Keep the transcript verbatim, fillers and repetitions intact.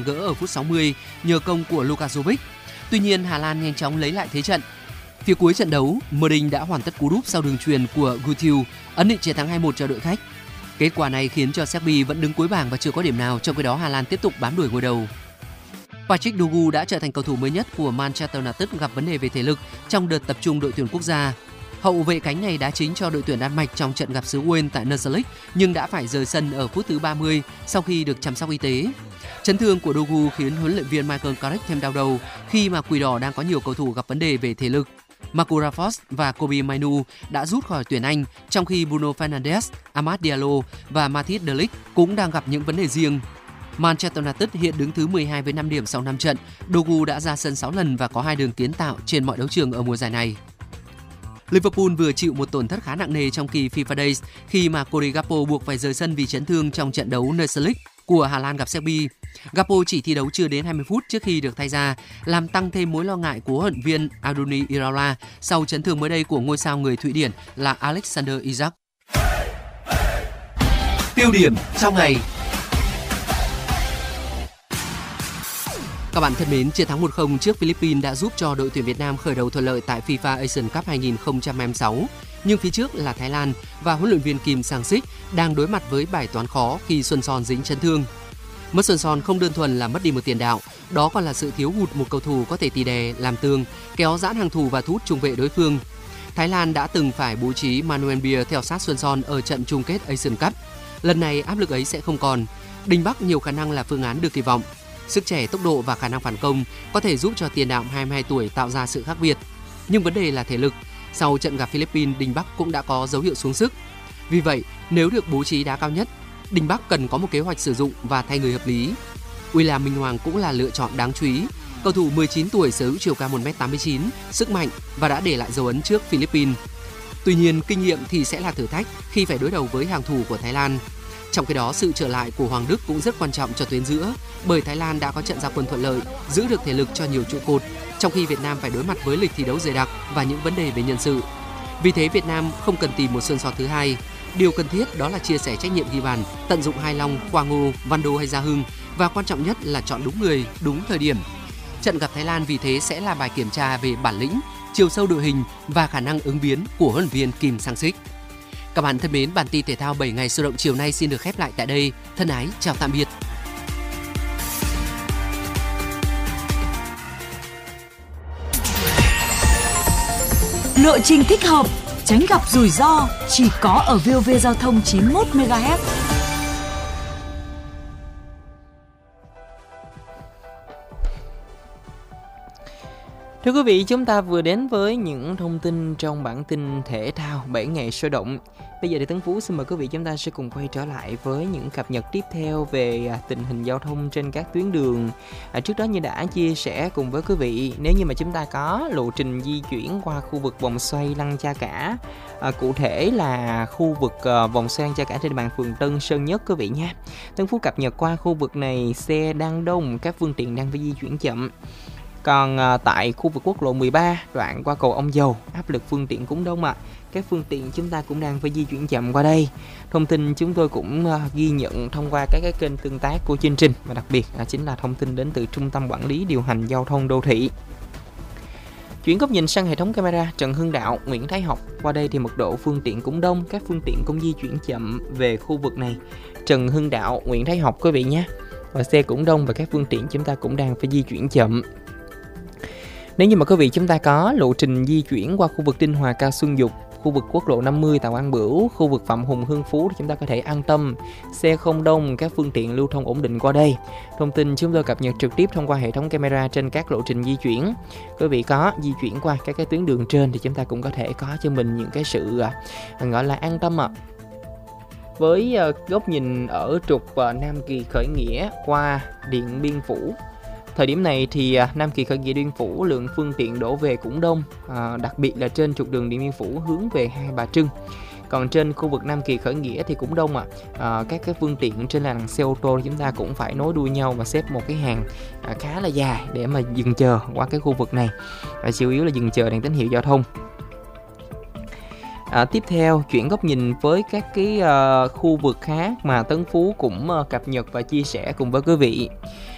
gỡ ở phút sáu mươi nhờ công của Luka Jovic. Tuy nhiên, Hà Lan nhanh chóng lấy lại thế trận. Phía cuối trận đấu, Mơ Đinh đã hoàn tất cú đúp sau đường chuyền của Guthiu, ấn định chiến thắng hai một cho đội khách. Kết quả này khiến cho Serbia vẫn đứng cuối bảng và chưa có điểm nào, trong khi đó Hà Lan tiếp tục bám đuổi ngôi đầu. Patrick Dorgu đã trở thành cầu thủ mới nhất của Manchester United gặp vấn đề về thể lực trong đợt tập trung đội tuyển quốc gia. Hậu vệ cánh này đá chính cho đội tuyển Đan Mạch trong trận gặp xứ Wales tại Nations League nhưng đã phải rời sân ở phút thứ ba mươi sau khi được chăm sóc y tế. Chấn thương của Dorgu khiến huấn luyện viên Michael Carrick thêm đau đầu khi mà Quỷ Đỏ đang có nhiều cầu thủ gặp vấn đề về thể lực. Marco Rashford và Kobbie Mainoo đã rút khỏi tuyển Anh, trong khi Bruno Fernandes, Amad Diallo và Matthijs de Ligt cũng đang gặp những vấn đề riêng. Manchester United hiện đứng thứ mười hai với năm điểm sau năm trận. Dorgu đã ra sân sáu lần và có hai đường kiến tạo trên mọi đấu trường ở mùa giải này. Liverpool vừa chịu một tổn thất khá nặng nề trong kỳ FIFA Days khi mà Cody Gakpo buộc phải rời sân vì chấn thương trong trận đấu Nations League của Hà Lan gặp Serbia. Gakpo chỉ thi đấu chưa đến hai mươi phút trước khi được thay ra, làm tăng thêm mối lo ngại của huấn luyện viên Andoni Iraola sau chấn thương mới đây của ngôi sao người Thụy Điển là Alexander Isak. Tiêu điểm trong ngày. Các bạn thân mến, chiến thắng một không trước Philippines đã giúp cho đội tuyển Việt Nam khởi đầu thuận lợi tại FIFA Asian Cup hai không hai sáu. Nhưng phía trước là Thái Lan và huấn luyện viên Kim Sang-sik đang đối mặt với bài toán khó khi Xuân Son dính chấn thương. Mất Xuân Son không đơn thuần là mất đi một tiền đạo, đó còn là sự thiếu hụt một cầu thủ có thể tì đè, làm tường, kéo giãn hàng thủ và thu hút trung vệ đối phương. Thái Lan đã từng phải bố trí Manuel Bier theo sát Xuân Son ở trận chung kết Asian Cup. Lần này áp lực ấy sẽ không còn. Đinh Bắc nhiều khả năng là phương án được kỳ vọng. Sức trẻ, tốc độ và khả năng phản công có thể giúp cho tiền đạo hai mươi hai tuổi tạo ra sự khác biệt. Nhưng vấn đề là thể lực. Sau trận gặp Philippines, Đinh Bắc cũng đã có dấu hiệu xuống sức. Vì vậy, nếu được bố trí đá cao nhất, Đinh Bắc cần có một kế hoạch sử dụng và thay người hợp lý. William Minh Hoàng cũng là lựa chọn đáng chú ý. Cầu thủ mười chín tuổi sở hữu chiều cao một mét tám mươi chín, sức mạnh và đã để lại dấu ấn trước Philippines. Tuy nhiên, kinh nghiệm thì sẽ là thử thách khi phải đối đầu với hàng thủ của Thái Lan. Trong khi đó, sự trở lại của Hoàng Đức cũng rất quan trọng cho tuyến giữa, bởi Thái Lan đã có trận ra quân thuận lợi, giữ được thể lực cho nhiều trụ cột, trong khi Việt Nam phải đối mặt với lịch thi đấu dày đặc và những vấn đề về nhân sự. Vì thế, Việt Nam không cần tìm một Xuân Son thứ hai. Điều cần thiết đó là chia sẻ trách nhiệm ghi bàn, tận dụng hai long, Quang Ngô, Văn Đô hay Gia Hưng, và quan trọng nhất là chọn đúng người, đúng thời điểm. Trận gặp Thái Lan vì thế sẽ là bài kiểm tra về bản lĩnh, chiều sâu đội hình và khả năng ứng biến của huấn luyện viên Kim Sang-sik. Các bạn thân mến, bản tin thể thao bảy ngày sôi động chiều nay xin được khép lại tại đây. Thân ái, chào tạm biệt. Lộ trình thích hợp, tránh gặp rủi ro chỉ có ở vê o vê Giao thông chín mươi mốt mê ga héc. Thưa quý vị, chúng ta vừa đến với những thông tin trong bản tin thể thao bảy ngày sôi động. Bây giờ thì Tấn Phú xin mời quý vị chúng ta sẽ cùng quay trở lại với những cập nhật tiếp theo về tình hình giao thông trên các tuyến đường. À, trước đó như đã chia sẻ cùng với quý vị, nếu như mà chúng ta có lộ trình di chuyển qua khu vực vòng xoay Lăng Cha Cả, à, cụ thể là khu vực uh, vòng xoay Lăng Cha Cả trên địa bàn phường Tân Sơn Nhất quý vị nha. Tấn Phú cập nhật qua khu vực này xe đang đông, các phương tiện đang phải di chuyển chậm. Còn à, tại khu vực quốc lộ mười ba đoạn qua cầu Ông Dầu, áp lực phương tiện cũng đông ạ. À. Các phương tiện chúng ta cũng đang phải di chuyển chậm qua đây. Thông tin chúng tôi cũng à, ghi nhận thông qua các cái kênh tương tác của chương trình, và đặc biệt là chính là thông tin đến từ Trung tâm Quản lý Điều hành Giao thông Đô thị. Chuyển góc nhìn sang hệ thống camera Trần Hưng Đạo, Nguyễn Thái Học. Qua đây thì mật độ phương tiện cũng đông, các phương tiện cũng di chuyển chậm về khu vực này. Trần Hưng Đạo, Nguyễn Thái Học quý vị nhé. Và xe cũng đông và các phương tiện chúng ta cũng đang phải di chuyển chậm. Nếu như mà quý vị chúng ta có lộ trình di chuyển qua khu vực Ninh Hòa Cao Xuân Dục, khu vực quốc lộ năm mươi Tạ Quang Bửu, khu vực Phạm Hùng Hưng Phú thì chúng ta có thể an tâm, xe không đông, các phương tiện lưu thông ổn định qua đây. Thông tin chúng tôi cập nhật trực tiếp thông qua hệ thống camera trên các lộ trình di chuyển. Quý vị có di chuyển qua các cái tuyến đường trên thì chúng ta cũng có thể có cho mình những cái sự uh, gọi là an tâm ạ. À. Với uh, góc nhìn ở trục uh, Nam Kỳ Khởi Nghĩa qua Điện Biên Phủ, thời điểm này thì Nam Kỳ Khởi Nghĩa Điện Biên Phủ lượng phương tiện đổ về cũng đông, à, đặc biệt là trên trục đường Điện Biên Phủ hướng về Hai Bà Trưng. Còn trên khu vực Nam Kỳ Khởi Nghĩa thì cũng đông ạ. À. À, các cái phương tiện trên làn xe ô tô chúng ta cũng phải nối đuôi nhau và xếp một cái hàng à, khá là dài để mà dừng chờ qua cái khu vực này. À, chủ yếu là dừng chờ đèn tín hiệu giao thông. À, tiếp theo chuyển góc nhìn với các cái uh, khu vực khác mà Tấn Phú cũng uh, cập nhật và chia sẻ cùng với quý vị.